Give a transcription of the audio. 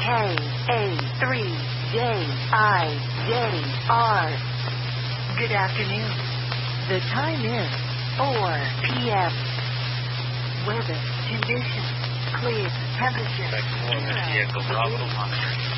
WKA3JIJR. Good afternoon. The time is 4 p.m. Weather conditions clear. Temperature. Vehicle, Bravo, monitor.